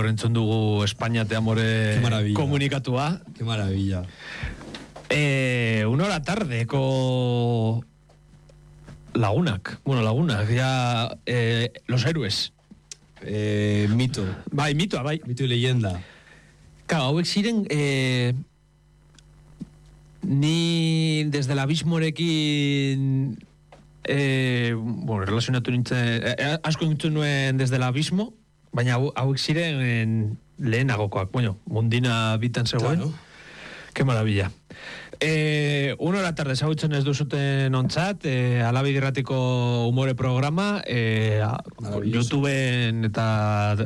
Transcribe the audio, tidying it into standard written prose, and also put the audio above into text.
entzun dugu España te amore komunikatua. Qué maravilla. 1 hora tardeko lagunak, ya los héroes. Mito. Mitoa, bai. Mito y leyenda. Claro, hauek ziren ni desde el abismorekin relazionatu nintzen asko nintzen nuen desde el abismo, baina hauek ziren lehenagokoak, Mundina bitan zegoen. Claro. Qué maravilla. 1 hora tarde ezagutzen ez duzuten ontzat, Alabe Irratiko umore programa, YouTubeen eta